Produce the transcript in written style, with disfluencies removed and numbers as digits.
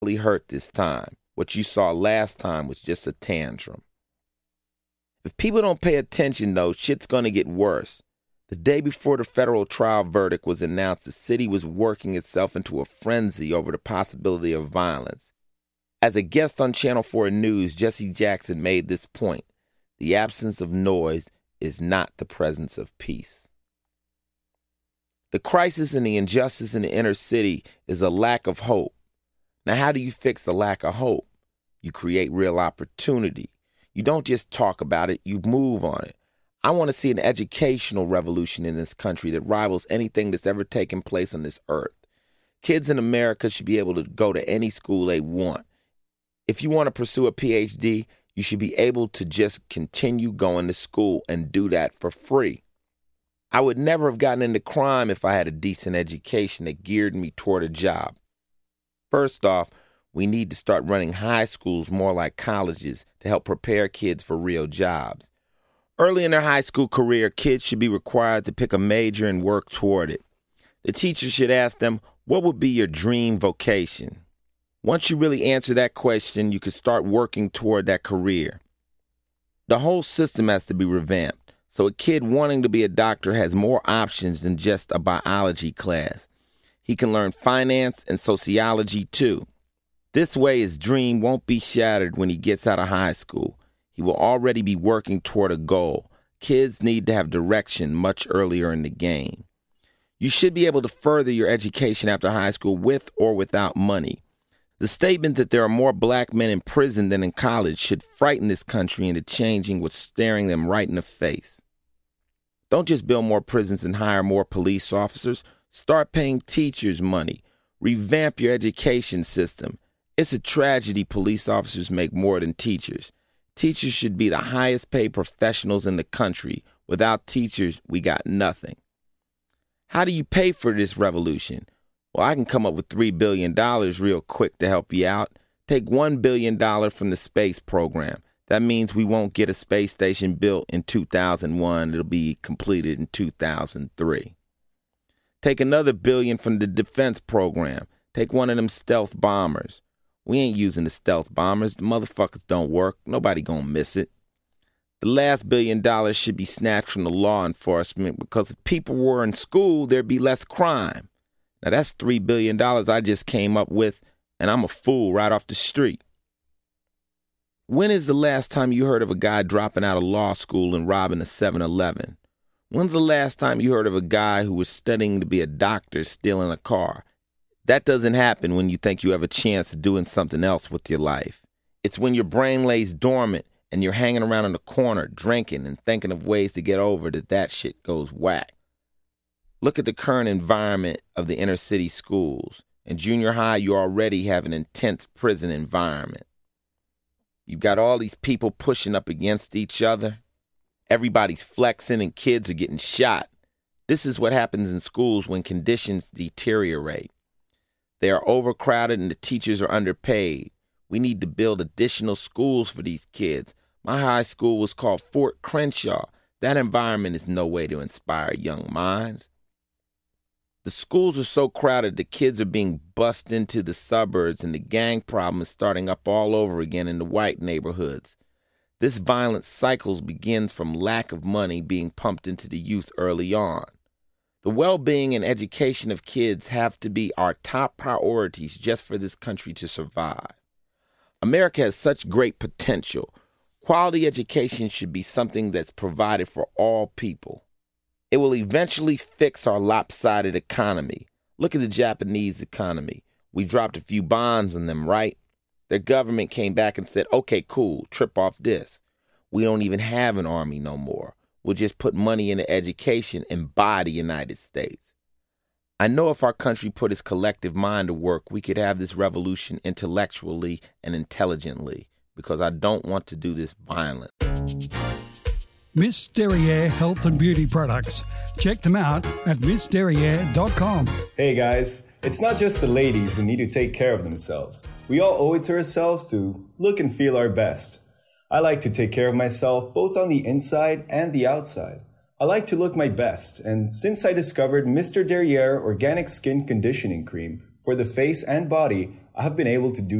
really hurt this time. What you saw last time was just a tantrum. If people don't pay attention, though, shit's going to get worse. The day before the federal trial verdict was announced, the city was working itself into a frenzy over the possibility of violence. As a guest on Channel 4 News, Jesse Jackson made this point: the absence of noise is not the presence of peace. The crisis and the injustice in the inner city is a lack of hope. Now, how do you fix the lack of hope? You create real opportunity. You don't just talk about it, you move on it. I want to see an educational revolution in this country that rivals anything that's ever taken place on this earth. Kids in America should be able to go to any school they want. If you want to pursue a PhD, you should be able to just continue going to school and do that for free. I would never have gotten into crime if I had a decent education that geared me toward a job. First off, we need to start running high schools more like colleges to help prepare kids for real jobs. Early in their high school career, kids should be required to pick a major and work toward it. The teacher should ask them, what would be your dream vocation? Once you really answer that question, you can start working toward that career. The whole system has to be revamped, so a kid wanting to be a doctor has more options than just a biology class. He can learn finance and sociology too. This way his dream won't be shattered when he gets out of high school. He will already be working toward a goal. Kids need to have direction much earlier in the game. You should be able to further your education after high school with or without money. The statement that there are more black men in prison than in college should frighten this country into changing what's staring them right in the face. Don't just build more prisons and hire more police officers. Start paying teachers money. Revamp your education system. It's a tragedy police officers make more than teachers. Teachers should be the highest paid professionals in the country. Without teachers, we got nothing. How do you pay for this revolution? Well, I can come up with $3 billion real quick to help you out. Take $1 billion from the space program. That means we won't get a space station built in 2001. It'll be completed in 2003. Take another $1 billion from the defense program. Take one of them stealth bombers. We ain't using the stealth bombers. The motherfuckers don't work. Nobody gonna miss it. The last $1 billion should be snatched from the law enforcement, because if people were in school, there'd be less crime. Now, that's $3 billion I just came up with, and I'm a fool right off the street. When is the last time you heard of a guy dropping out of law school and robbing a 7-Eleven? When's the last time you heard of a guy who was studying to be a doctor stealing a car? That doesn't happen when you think you have a chance of doing something else with your life. It's when your brain lays dormant and you're hanging around in the corner drinking and thinking of ways to get over that shit goes whack. Look at the current environment of the inner city schools. In junior high, you already have an intense prison environment. You've got all these people pushing up against each other. Everybody's flexing and kids are getting shot. This is what happens in schools when conditions deteriorate. They are overcrowded and the teachers are underpaid. We need to build additional schools for these kids. My high school was called Fort Crenshaw. That environment is no way to inspire young minds. The schools are so crowded the kids are being bussed into the suburbs, and the gang problem is starting up all over again in the white neighborhoods. This violent cycle begins from lack of money being pumped into the youth early on. The well-being and education of kids have to be our top priorities just for this country to survive. America has such great potential. Quality education should be something that's provided for all people. It will eventually fix our lopsided economy. Look at the Japanese economy. We dropped a few bombs on them, right? Their government came back and said, okay, cool, trip off this. We don't even have an army no more. We'll just put money into education and buy the United States. I know if our country put its collective mind to work, we could have this revolution intellectually and intelligently, because I don't want to do this violently. Miss Derriere Health and Beauty Products. Check them out at missderriere.com. Hey guys, it's not just the ladies who need to take care of themselves. We all owe it to ourselves to look and feel our best. I like to take care of myself both on the inside and the outside. I like to look my best, and since I discovered Mr. Derriere Organic Skin Conditioning Cream for the face and body, I have been able to do